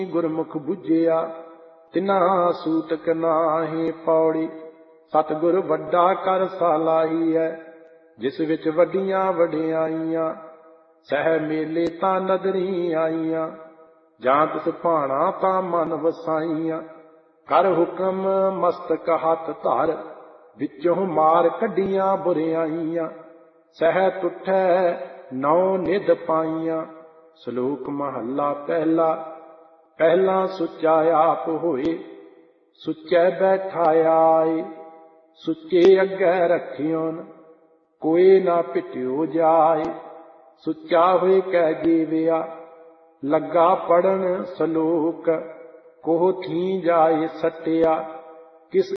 ਗੁਰਮੁਖ ਬੁਝਿਆ ਤਿਨਾ ਸੂਤਕ ਨਾਹੀ ਪੌੜੀ। ਸਤਿਗੁਰ ਵੱਡਾ ਕਰ ਸਾਲਾਹੀ ਹੈ ਜਿਸ ਵਿੱਚ ਵੱਡੀਆਂ ਵਡਿਆਈਆਂ। ਸਹਿ ਮੇਲੇ ਤਾਂ ਨਦਰੀ ਆਈਆਂ ਜਾਂ ਤਿਸ ਭਾਣਾ ਤਾਂ ਮਨ ਵਸਾਈਆਂ। ਕਰ ਹੁਕਮ ਮਸਤਕ ਹੱਥ ਧਰ ਵਿੱਚੋਂ ਮਾਰ ਕੱਢੀਆਂ ਬੁਰਿਆਈਆਂ। ਸਹਿ ਟੁੱਟੈ ਨੌ ਨਿਧ ਪਾਈਆਂ। ਸ਼ਲੋਕ ਮਹੱਲਾ ਪਹਿਲਾ। ਪਹਿਲਾ ਸੁੱਚਾ ਆਪ ਹੋਏ ਸੁੱਚੇ ਬੈਠਾਇਆ। ਸੁੱਚੇ ਅੱਗੇ ਰੱਖਿਓਨ ਕੋਈ ਨਾ ਪਿਟਿਓ ਜਾਏ। ਸੁੱਚਾ ਹੋਏ ਕਹਿ ਜੀਵਿਆ ਲੱਗਾ ਪੜਨ ਸ਼ਲੋਕ। ਕੋਹ ਥੀ ਜਾਏ ਸੱਟਿਆ ਕਿਸ